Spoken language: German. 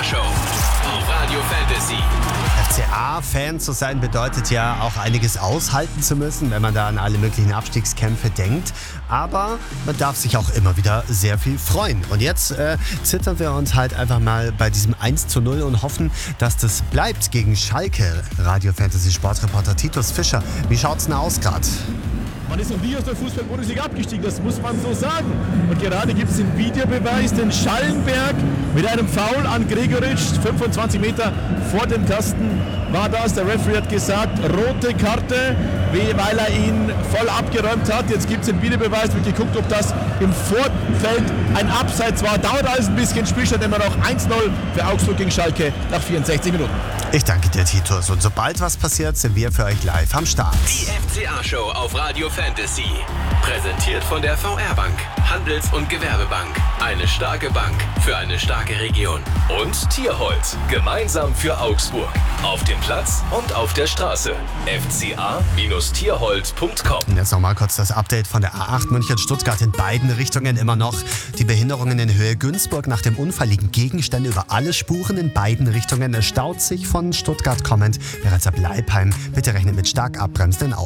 FCA-Show auf Radio Fantasy. FCA-Fan zu sein bedeutet ja auch einiges aushalten zu müssen, wenn man da an alle möglichen Abstiegskämpfe denkt. Aber man darf sich auch immer wieder sehr viel freuen. Und jetzt zittern wir uns halt einfach mal bei diesem 1:0 und hoffen, dass das bleibt gegen Schalke. Radio Fantasy Sportreporter Titus Fischer. Wie schaut's denn aus gerade? Man ist noch nie aus der Fußball-Bundesliga abgestiegen, das muss man so sagen. Und gerade gibt es den Videobeweis, den Schallenberg mit einem Foul an Gregoritsch, 25 Meter vor dem Kasten war das. Der Referee hat gesagt, rote Karte, weil er ihn voll abgeräumt hat. Jetzt gibt es den Videobeweis, wird geguckt, ob das im Vorfeld ein Abseits war. Dauert alles ein bisschen, Spielstand immer noch 1:0 für Augsburg gegen Schalke nach 64 Minuten. Ich danke dir, Titus. Und sobald was passiert, sind wir für euch live am Start. Die FCA-Show auf Radio Fantasy. Präsentiert von der VR-Bank, Handels- und Gewerbebank. Eine starke Bank für eine starke Region. Und Tierhold, gemeinsam für Augsburg. Auf dem Platz und auf der Straße. fca-tierhold.com. Und jetzt nochmal kurz das Update von der A8 München-Stuttgart in beiden Richtungen immer noch. Die Behinderungen in Höhe Günzburg nach dem Unfall liegen Gegenstände über alle Spuren in beiden Richtungen. Es staut sich von Stuttgart kommend bereits ab Leipheim. Bitte rechnet mit stark abbremsenden Autos.